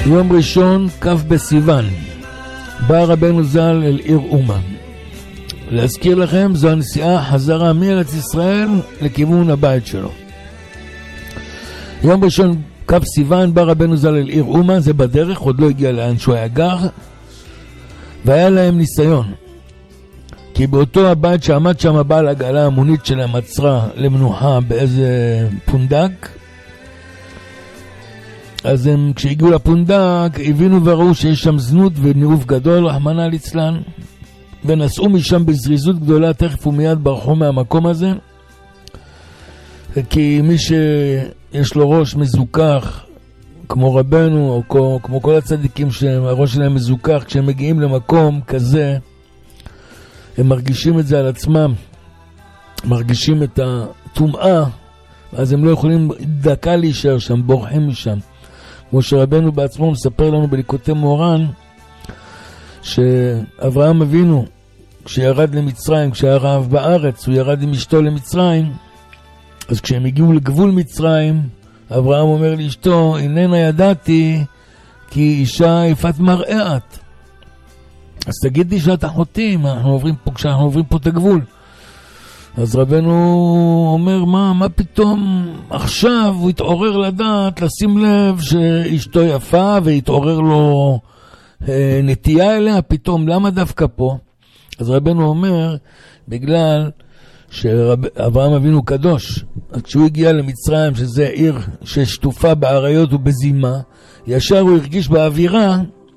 יום ראשון, כ' בסיוון, בא רבנו ז"ל אל עיר אומן. להזכיר לכם, זו הנסיעה חזרה מארץ ישראל לכיוון הבית שלו. יום ראשון, כ' סיוון, בא רבנו ז"ל אל עיר אומן, זה בדרך, עוד לא הגיע לאן שהוא היה גר, והיה להם ניסיון. כי באותו הבית שעמד שם הבעל הגאלה המונית שלהם עצרה למנוחה באיזה פונדק, אז הם כשהגיעו לפונדק הבינו וראו שיש שם זנות וניאוף גדול, רחמנא ליצלן, ונסעו משם בזריזות גדולה, תכף ומיד ברחו מהמקום הזה, כי מי שיש לו ראש מזוכח כמו רבנו או כמו כל הצדיקים שהראש שלהם מזוכח, כשהם מגיעים למקום כזה הם מרגישים את זה על עצמם, מרגישים את הטומאה, אז הם לא יכולים דקה להישאר שם, בורחים משם. כמו שרבנו בעצמו מספר לנו בליקוטי מורן, שאברהם אבינו, כשירד למצרים, כשהיה רעב בארץ, הוא ירד עם אשתו למצרים, אז כשהם הגיעו לגבול מצרים, אברהם אומר לאשתו, איננה ידעתי, כי אישה יפת מראה את. אז תגידי שאת אחותי, כשאנחנו עוברים פה את הגבול. אז רבנו אומר, מה פתאום עכשיו הוא התעורר לדעת, לשים לב שאשתו יפה, והתעורר לו נטייה אליה, פתאום למה דווקא פה? אז רבנו אומר, בגלל שאברהם אבינו קדוש, כשהוא הגיע למצרים, שזה עיר ששטופה בעריות ובזימה, ישר הוא הרגיש באווירה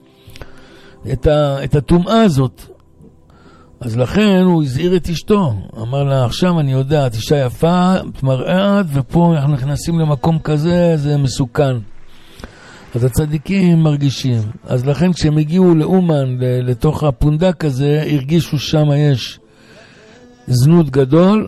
את הטומאה הזאת. אז לכן הוא הזהיר את אשתו, אמר לה, עכשיו אני יודע, את אישה יפה, את מראה, ופה אנחנו נכנסים למקום כזה, זה מסוכן. אז הצדיקים מרגישים. אז לכן כשהם הגיעו לאומן, לתוך הפונדק הזה, הרגישו שם יש זנות גדול,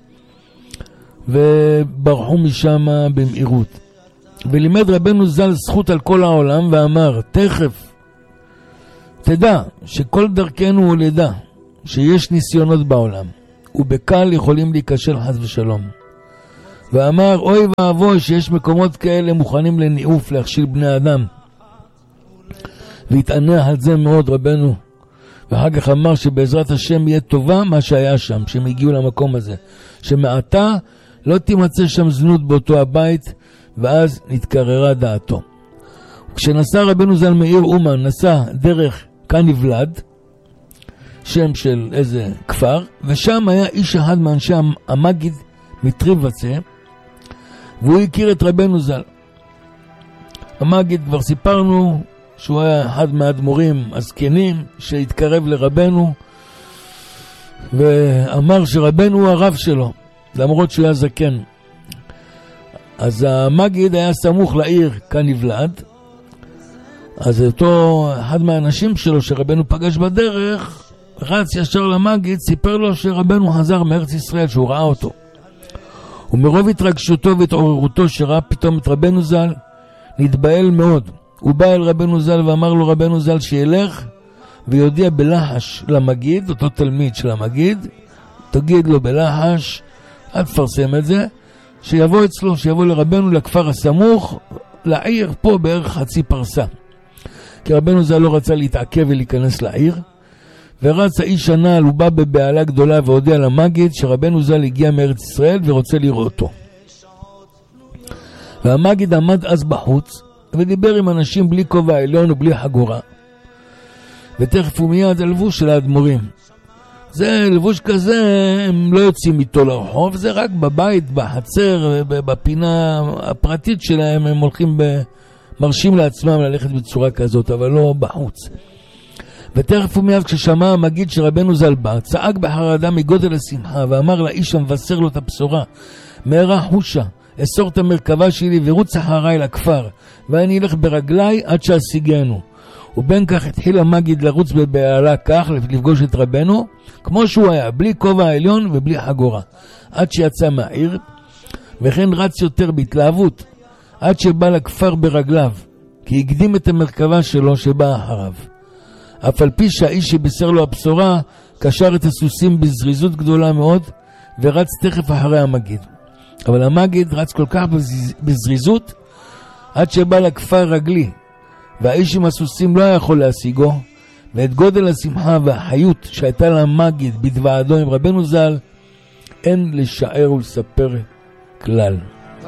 וברחו משם במהירות. ולימד רבנו ז"ל זכות על כל העולם, ואמר, תכף, תדע שכל דרכנו הוא לידה, שיש ניסיונות בעולם, ובקל יכולים להיכשל חס ושלום. ואמר, אוי ואבוי שיש מקומות כאלה מוכנים לניאוף, להכשיל בני אדם. והתענה על זה מאוד רבנו. ואחר כך אמר שבעזרת השם יהיה טובה מה שהיה שם, שהם הגיעו למקום הזה. שמעתה לא תימצא שם זנות באותו הבית, ואז נתקררה דעתו. כשנסע רבנו ז"ל מעיר אומן, נסע דרך קניבלד, שם של איזה כפר, ושם היה איש אחד מאנשי המגיד מטריבצה, והוא הכיר את רבנו ז"ל. המגיד, כבר סיפרנו שהוא היה אחד מהאדמו"רים הזקנים שהתקרב לרבנו, ואמר שרבנו הוא הרב שלו, למרות שהוא היה זקן. אז המגיד היה סמוך לעיר קניבלד, אז אותו אחד מהאנשים שלו שרבנו פגש בדרך, רץ ישר למגיד, סיפר לו שרבנו חזר מארץ ישראל, שהוא ראה אותו. ומרוב התרגשותו והתעוררותו שראה פתאום את רבנו ז"ל, נתבהל מאוד. הוא בא אל רבנו ז"ל ואמר לו רבנו ז"ל שילך ויודיע בלחש למגיד, אותו תלמיד של המגיד, תגיד לו בלחש, אל תפרסם את זה, שיבוא אצלו, שיבוא לרבנו לכפר הסמוך, לעיר פה בערך חצי פרסה. כי רבנו ז"ל לא רצה להתעכב ולהיכנס לעיר, ורץ האיש הנעל, הוא בא בבעלה גדולה והודיע למגיד שרבנו ז"ל הגיע מארץ ישראל ורוצה לראותו. והמגיד עמד אז בחוץ ודיבר עם אנשים בלי כובע עליון ובלי חגורה, ותכף ומיד הלבוש של האדמו"רים. זה לבוש כזה, הם לא יוצאים איתו לרחוב, זה רק בבית, בחצר, בפינה הפרטית שלהם, הם הולכים מרשים לעצמם ללכת בצורה כזאת, אבל לא בחוץ. ותכף ומיד כששמע המגיד שרבנו ז"ל בא, צעק בחרדה מגודל השמחה, ואמר לאיש המבשר לו את הבשורה, מהרה חושה, אסור את המרכבה שלי ורוץ אחריי לכפר, ואני אלך ברגליי עד שאשיגנו. ובין כך התחיל המגיד לרוץ בבעלה כך, לפגוש את רבנו, כמו שהוא היה, בלי כובע העליון ובלי חגורה, עד שיצא מהעיר, וכן רץ יותר בהתלהבות, עד שבא לכפר ברגליו, כי הקדים את המרכבה שלו שבא אחריו. אף על פי שהאיש שבישר לו הבשורה, קשר את הסוסים בזריזות גדולה מאוד, ורץ תכף אחרי המגיד. אבל המגיד רץ כל כך בזריזות, עד שבא לכפר רגלי, והאיש עם הסוסים לא יכול להשיגו, ואת גודל השמחה והחיות שהייתה למגיד בדבעדו עם רבנו ז"ל אין לשער ולספר כלל.